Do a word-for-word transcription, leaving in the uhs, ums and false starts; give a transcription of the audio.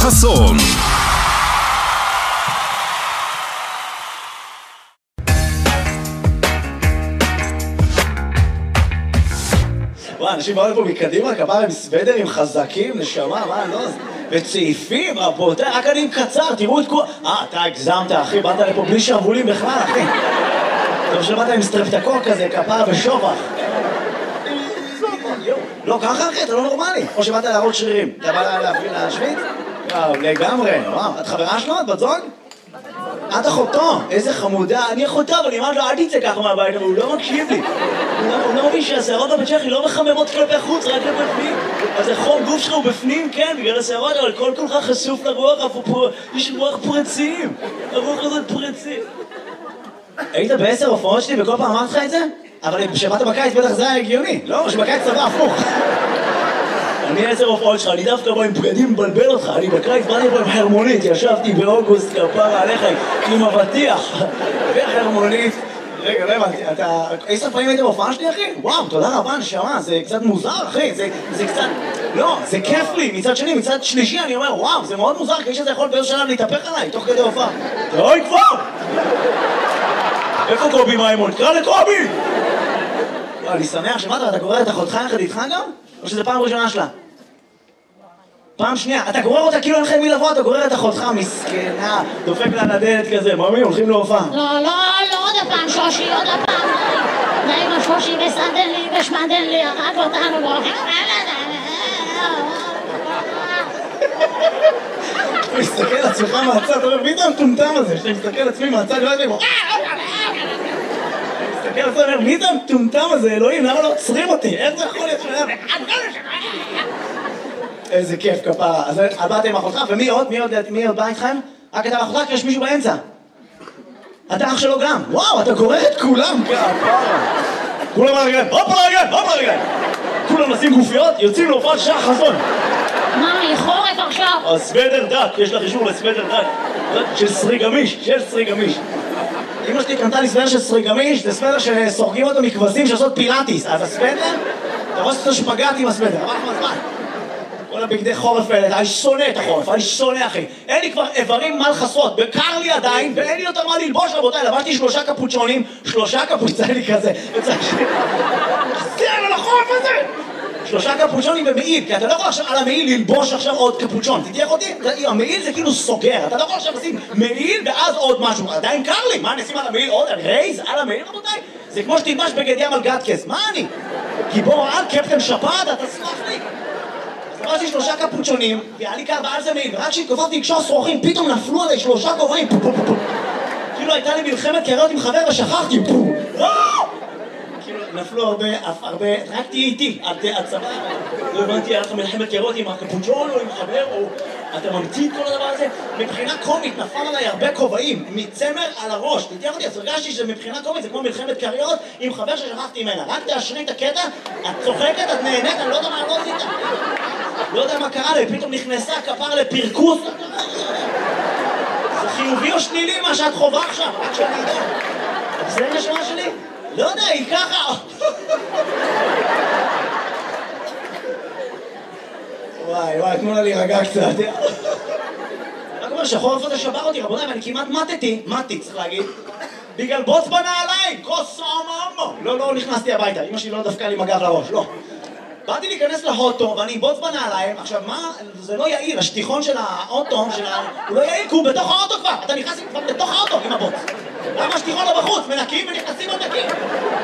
חסון. וואי, אנשים באו לפה מקדימה, כפרה עם סוודרים חזקים, נשמה, מה, לא... וצעיפים, רבותיי, רק אני עם קצר, תראו את כל... אה, אתה הגזמת, אחי, באת לפה בלי שרבולים בכלל, אחי. טוב שבאת עם סטרפטקוק כזה, כפרה ושובח. לא, ככה אחי, אתה לא נורמלי. או שבאת להראות שרירים. אתה בא להשוויץ? וואו, לגמרי. וואו, את חברה שלו? את בת זוג? את אחותו, איזה חמודה. אני אחותו, אבל אני אמרת לו, אל תצא ככה מהבית, אבל הוא לא מקשיב לי. הוא לא מבין שהשערות בבית שלי לא מחממות כלפי חוץ, רק בפנים. אז החום גוף שלך הוא בפנים, כן, בגלל השערות, אבל כל כולך חשוף לרוח, יש רוח פרצים. הרוח הזאת פרצים. היית בעשר הופעות שלי וכל פעם אמרת לך את זה? אבל כשבאת בקיץ בטח זה היה הגיוני, לא? שבקיץ צבא הפוך. אני עשר הופעות שלך, אני דווקא בא עם בגדים מבלבל אותך, אני בקיץ באתי פה עם חרמונית, ישבתי באוגוסט כפרה עליך עם אבטיח וחרמונית. רגע, לא הבנתי, אתה... עשר פעמים היית בהופעה שלי, אחי? וואו, תודה רבה, נשמה, זה קצת מוזר, אחי, זה, זה קצת... לא, זה כיף לי, מצד שני, מצד שלישי, אני אומר, וואו, זה מאוד מוזר, כי יש את זה יכול באיזו שלב להתהפך עליי, תוך כדי הופעה. אוי, כבר! איפה קובי מימון? תקרא לקובי! אני שמח שמעת, אתה גורר את אחותך יחד איתך גם? או שזה פעם ראשונה שלה? פעם שנייה, אתה גורר אותה כאילו אין לכם מי לבוא, אתה גורר את אחותך, מסכנה, דופק לה לדלת כזה, ממי, הולכים להופעה. לא, לא, לא עוד הפעם שושי, עוד הפעם, די עם השושי וסנדן לי ושמדן לי, הרג אותנו, והולכים... אתה מסתכל על עצמך מהצד, אתה אומר, מי זה המטומטם הזה? שאתה מסתכל על עצמי מהצד, לא יודעים, מסתכל על עצמי, מי זה המטומטם הזה, אלוהים, למה לא עוצרים אותי? איך זה יכול להיות שלהם? איזה כיף כפרה. אז את באת עם אחותך, ומי עוד? מי עוד בא איתכם? רק אתה ואחותך, כי יש מישהו באמצע. אתה אח שלו גם. וואו, אתה גורר את כולם כפרה. כולם על הרגליים, הופ על הרגליים, הופ על הרגליים. כולם נשים גופיות, יוצאים להופעת שעה חסון. מה, חורף עכשיו? הסוודר דק, יש לך אישור לסוודר דק של סרי גמיש, של סרי גמיש. אמא שלי קנתה לי סוודר של סרי גמיש, זה סוודר שסורגים אותו מכבשים שעושות פילאטיס. אז הסוודר, אתה רואה שאתה שפגעתי עם הסוודר, עבר לך מהזמן. כל הבגדי חורף האלה, אני שונא את החורף, אני שונא אחי. אין לי כבר איברים מה לחסות, בקר לי עדיין, ואין לי יותר מה ללבוש רבותיי, לבשתי שלושה קפוצ'ונים, שלושה קפוצ'ונים לי כזה, זה על החורף הזה! שלושה קפוצ'ונים במעיל, כי אתה לא יכול עכשיו על המעיל ללבוש עכשיו עוד קפוצ'ון, תתייך אותי? המעיל זה כאילו סוגר, אתה לא יכול עכשיו לשים מעיל ואז עוד משהו, עדיין קר לי, מה נשים על המעיל עוד? רייז על המעיל רבותיי? זה כמו שתלבש בגד ים על גטקס, מה אני? גיבור על קפטן שפעת, אתה סלח לי? עברתי שלושה קפוצ'ונים, והיה לי קר בעל זה מעיל, ורק כשהתכופפתי לקשור שרוכים, פתאום נפלו עליי שלושה כובעים, כאילו הייתה לי מלחמת קריות עם חבר ושכחתי, כאילו נפלו הרבה, הרבה, רק תהיי איתי, את סבבה, לא הבנתי, היה לך מלחמת קריות עם הקפוצ'ון או עם חבר, או אתה ממציא את כל הדבר הזה, מבחינה קומית נפל עליי הרבה כובעים, מצמר על הראש, תתייך אותי, אז הרגשתי שמבחינה קומית זה כמו מלחמת קריות עם חבר ששכחתי ממנה, רק תאשרי את הקטע, את צוחקת, את נהנית, אני לא יודע מה לא עשית. לא יודע מה קרה לי, פתאום נכנסה כפר לפרקוס. זה חיובי או שלילי מה שאת חובה עכשיו, רק שאני יודע. זה נשמה שלי? לא יודע, היא ככה. וואי וואי, תנו לה להירגע קצת. רק אומר שהחורף הזה שבר אותי רבותיי, ואני כמעט מתתי, מתי צריך להגיד, בגלל בוץ בנעליים, כוס אממו. לא, לא נכנסתי הביתה, אמא שלי לא דפקה לי מגב לראש, לא. באתי להיכנס לאוטו ואני בוץ בנעליים, עכשיו מה, זה לא יעיל, השטיחון של האוטו, של ה... הוא לא יעיל כי הוא בתוך האוטו כבר, אתה נכנס כבר לתוך האוטו עם הבוץ. למה השטיחון לא בחוץ? מנקים ונכנסים על נקים.